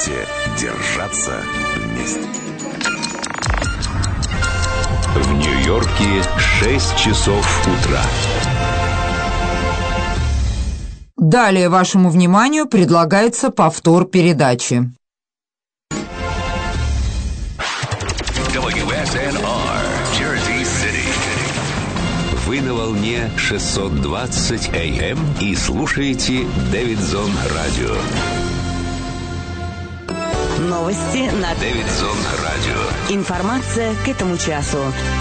Давайте держаться вместе. В Нью-Йорке 6 часов утра. Далее вашему вниманию предлагается повтор передачи. WSNR, Jersey City. Вы на волне 620 AM и слушаете Дэвидсон Радио. Новости на Дэвидсон Радио. Информация к этому часу.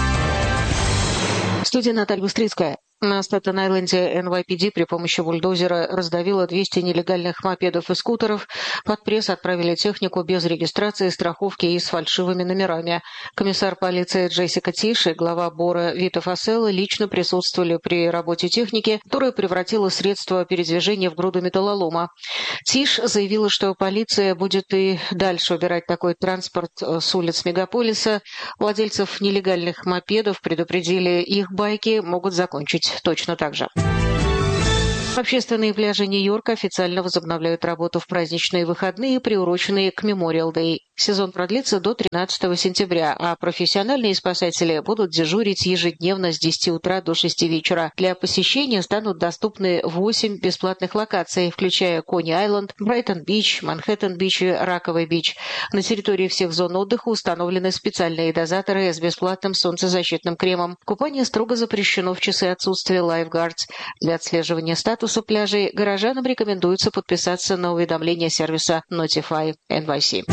В студии Наталья Быстрицкая. На Статен-Айленде NYPD при помощи бульдозера раздавило 200 нелегальных мопедов и скутеров. Под пресс отправили технику без регистрации, страховки и с фальшивыми номерами. Комиссар полиции Джессика Тиш и глава Бора Вита Фасселла лично присутствовали при работе техники, которая превратила средства передвижения в груду металлолома. Тиш заявила, что полиция будет и дальше убирать такой транспорт с улиц мегаполиса. Владельцев нелегальных мопедов предупредили, их байки могут закончить точно так же. Общественные пляжи Нью-Йорка официально возобновляют работу в праздничные выходные, приуроченные к Memorial Day. Сезон продлится до 13 сентября, а профессиональные спасатели будут дежурить ежедневно с 10 утра до 6 вечера. Для посещения станут доступны 8 бесплатных локаций, включая Кони-Айленд, Брайтон-Бич, Манхэттен-Бич и Раковый-Бич. На территории всех зон отдыха установлены специальные дозаторы с бесплатным солнцезащитным кремом. Купание строго запрещено в часы отсутствия лайфгардс. Для отслеживания статуса пляжей горожанам рекомендуется подписаться на уведомление сервиса Notify NYC.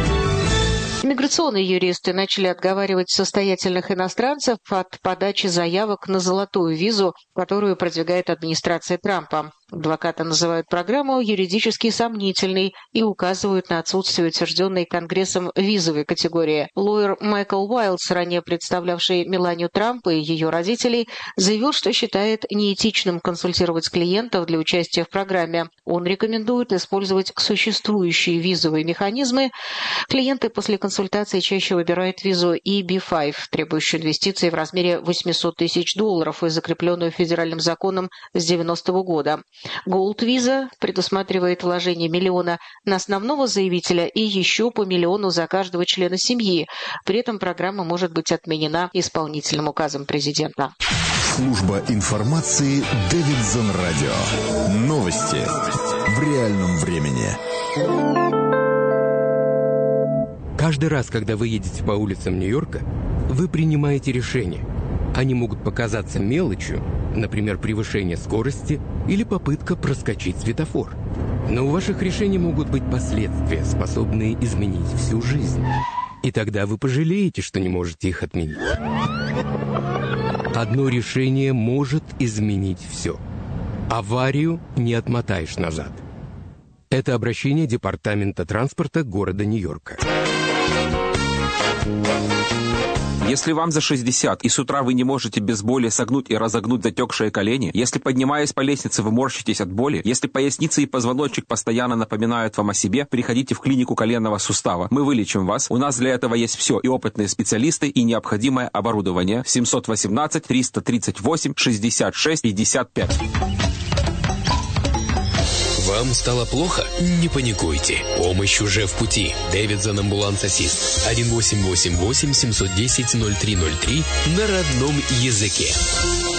Иммиграционные юристы начали отговаривать состоятельных иностранцев от подачи заявок на золотую визу, которую продвигает администрация Трампа. Адвокаты называют программу юридически сомнительной и указывают на отсутствие утвержденной Конгрессом визовой категории. Лоер Майкл Уайлдс, ранее представлявший Меланию Трамп и ее родителей, заявил, что считает неэтичным консультировать клиентов для участия в программе. Он рекомендует использовать существующие визовые механизмы. Клиенты после консультации чаще выбирают визу EB-5, требующую инвестиций в размере $800 тысяч и закрепленную федеральным законом с 90-го года. Gold-виза предусматривает вложение $1 миллиона на основного заявителя и еще по $1 миллиону за каждого члена семьи. При этом программа может быть отменена исполнительным указом президента. Служба информации Дэвидсон Радио. Новости в реальном времени. Каждый раз, когда вы едете по улицам Нью-Йорка, вы принимаете решения. Они могут показаться мелочью, например, превышение скорости или попытка проскочить светофор. Но у ваших решений могут быть последствия, способные изменить всю жизнь. И тогда вы пожалеете, что не можете их отменить. Одно решение может изменить все. Аварию не отмотаешь назад. Это обращение Департамента транспорта города Нью-Йорка. Если вам за 60 и с утра вы не можете без боли согнуть и разогнуть затекшие колени, если, поднимаясь по лестнице, вы морщитесь от боли, если поясница и позвоночник постоянно напоминают вам о себе, приходите в клинику коленного сустава. Мы вылечим вас. У нас для этого есть все, и опытные специалисты, и необходимое оборудование. 718-338-66-55. Вам стало плохо? Не паникуйте. Помощь уже в пути. Дэвидсон Амбуланс-Ассист. 1888-710-0303 на родном языке.